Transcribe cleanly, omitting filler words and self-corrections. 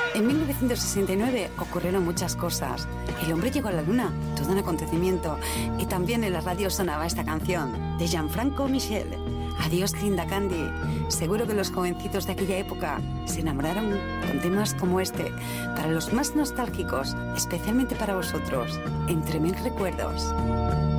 En 1969 ocurrieron muchas cosas. El hombre llegó a la luna, todo un acontecimiento. Y también en la radio sonaba esta canción, de Gianfranco Michel. Adiós, Linda Candy. Seguro que los jovencitos de aquella época se enamoraron con temas como este. Para los más nostálgicos, especialmente para vosotros, Entre Mil Recuerdos.